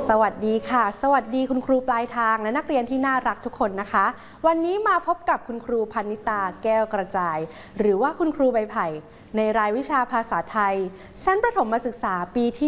สวัสดีค่ะสวัสดีคุณครูปลายทางและนักเรียนที่น่ารักทุกคนนะคะวันนี้มาพบกับคุณครูพนิตาแก้วกระจายหรือว่าคุณครูใบไผ่ในรายวิชาภาษาไทยชั้นประถมศึกษาปีที่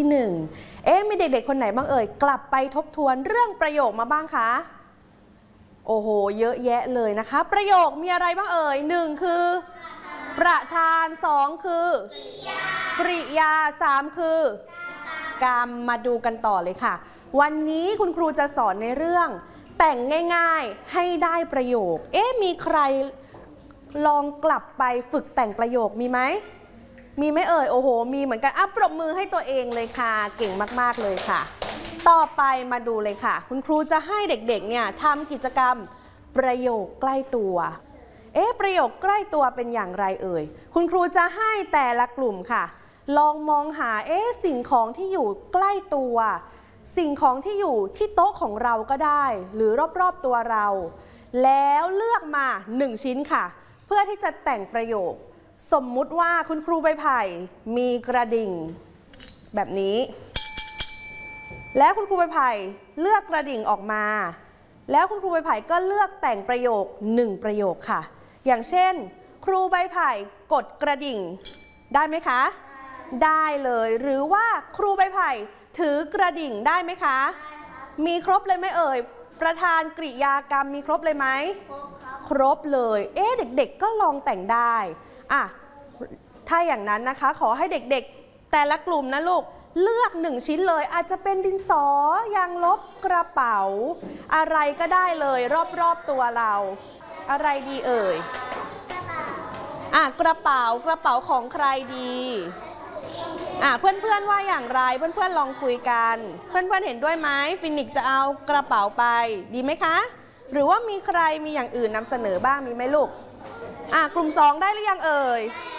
1มีเด็กๆคนไหนบ้างเอ่ยกลับไปทบทวนเรื่องประโยคมาบ้างคะโอ้โหเยอะแยะเลยนะคะประโยคมีอะไรบ้างเอ่ย1คือประธาน2คือกริยา3คือกรรมมาดูกันต่อเลยค่ะวันนี้คุณครูจะสอนในเรื่องแต่งง่ายๆให้ได้ประโยคมีใครลองกลับไปฝึกแต่งประโยคมีไหมเอ่ยโอ้โหมีเหมือนกันปรบมือให้ตัวเองเลยค่ะเก่งมากๆเลยค่ะต่อไปมาดูเลยค่ะคุณครูจะให้เด็กๆเนี่ยทำกิจกรรมประโยคใกล้ตัวประโยคใกล้ตัวเป็นอย่างไรเอ่ยคุณครูจะให้แต่ละกลุ่มค่ะลองมองหาสิ่งของที่อยู่ใกล้ตัวสิ่งของที่อยู่ที่โต๊ะของเราก็ได้หรือรอบๆตัวเราแล้วเลือกมา1ชิ้นค่ะเพื่อที่จะแต่งประโยคสมมุติว่าคุณครูใบไผ่มีกระดิ่งแบบนี้แล้วคุณครูใบไผ่เลือกกระดิ่งออกมาแล้วคุณครูใบไผ่ก็เลือกแต่งประโยค1ประโยคค่ะอย่างเช่นครูใบไผ่กดกระดิ่งได้ไหมคะได้เลยหรือว่าครูใบไผ่ถือกระดิ่งได้ไหมคะมีครบเลยไหมเอ่ยประธานกริยากรรมมีครบเลยไหมครบเลยเด็กๆก็ลองแต่งได้ถ้าอย่างนั้นนะคะขอให้เด็กๆแต่ละกลุ่มนะลูกเลือก1ชิ้นเลยอาจจะเป็นดินสอยางลบกระเป๋าอะไรก็ได้เลยรอบๆตัวเราอะไรดีเอ่ยกระเป๋าของใครดีเพื่อนๆว่าอย่างไรเพื่อนๆลองคุยกันเพื่อนๆเห็นด้วยไหมฟินิกจะเอากระเป๋าไปดีไหมคะหรือว่ามีใครมีอย่างอื่นนำเสนอบ้างมีไหมลูกกลุ่ม2ได้หรือยังเอ่ย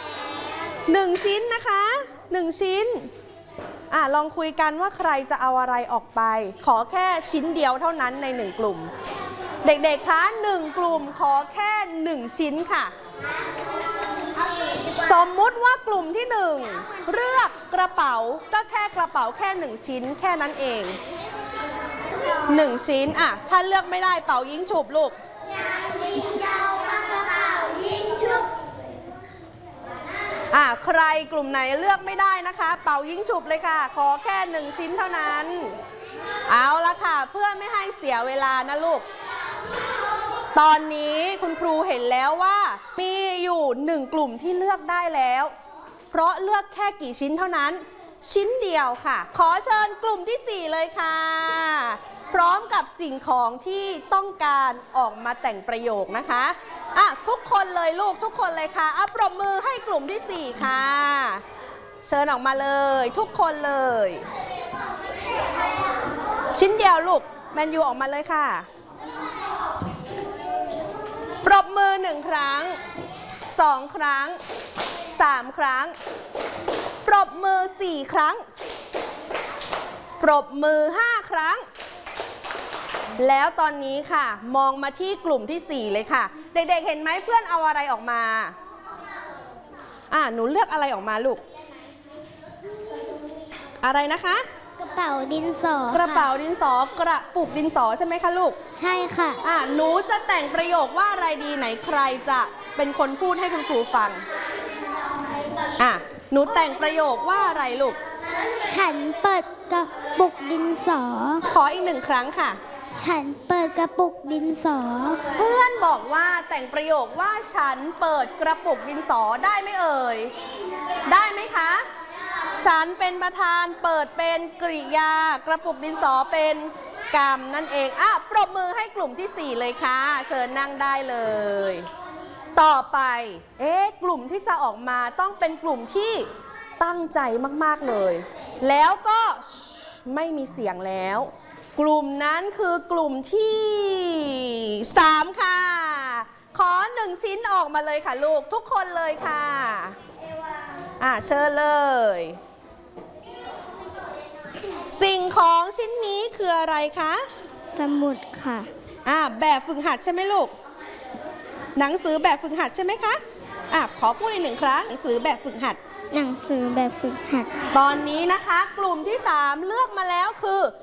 1ชิ้นนะคะ1ชิ้นลองคุยกันว่าใครจะเอาอะไรออกไปขอแค่ชิ้นเดียวเท่านั้นใน1กลุ่มเด็กๆคะ1กลุ่มขอแค่1ชิ้นค่ะสมมุติว่ากลุ่มที่1เลือกกระเป๋าก็แค่กระเป๋าแค่1ชิ้นแค่นั้นเอง1ชิ้นถ้าเลือกไม่ได้เป่ายิงฉุบลูกใครกลุ่มไหนเลือกไม่ได้นะคะเป่ายิงฉุบเลยค่ะขอแค่1ชิ้นเท่านั้นเอาละค่ะเพื่อไม่ให้เสียเวลานะลูกตอนนี้คุณครูเห็นแล้วว่ามีอยู่1กลุ่มที่เลือกได้แล้วเพราะเลือกแค่กี่ชิ้นเท่านั้นชิ้นเดียวค่ะขอเชิญกลุ่มที่4เลยค่ะพร้อมกับสิ่งของที่ต้องการออกมาแต่งประโยคนะคะทุกคนเลยลูกทุกคนเลยค่ะปรบมือให้กลุ่มที่4ค่ะเชิญออกมาเลยทุกคนเลยชิ้นเดียวลูกแมนยูออกมาเลยค่ะปรบมือ1ครั้ง2ครั้ง3ครั้งปรบมือ4ครั้งปรบมือ5ครั้งแล้วตอนนี้ค่ะมองมาที่กลุ่มที่4เลยค่ะเด็กๆเห็นไหมเพื่อนเอาอะไรออกมาหนูเลือกอะไรออกมาลูกอะไรนะคะกระเป๋าดินสอกระเป๋าดินสอกระปุกดินสอใช่ไหมคะลูกใช่ค่ะหนูจะแต่งประโยคว่าอะไรดีไหนใครจะเป็นคนพูดให้คุณครูฟังหนูแต่งประโยคว่าอะไรลูกฉันเปิดกระปุกดินสอขออีก1ครั้งค่ะฉันเปิดกระปุกดินสอเพื่อนบอกว่าแต่งประโยคว่าฉันเปิดกระปุกดินสอได้ไหมเอ่ยได้ไหมคะฉันเป็นประธานเปิดเป็นกริยากระปุกดินสอเป็นกรรมนั่นเองปรบมือให้กลุ่มที่4เลยค่ะเชิญนั่งได้เลยต่อไปกลุ่มที่จะออกมาต้องเป็นกลุ่มที่ตั้งใจมากๆเลยแล้วก็ไม่มีเสียงแล้วกลุ่มนั้นคือกลุ่มที่3ค่ะขอ1ชิ้นออกมาเลยค่ะลูกทุกคนเลยค่ะเชิญเลยสิ่งของชิ้นนี้คืออะไรคะสมุดค่ะแบบฝึกหัดใช่ไหมลูกหนังสือแบบฝึกหัดใช่ไหมคะขอพูดอีก1ครั้งหนังสือแบบฝึกหัดหนังสือแบบฝึกหัดตอนนี้นะคะกลุ่มที่3เลือกมาแล้วคือ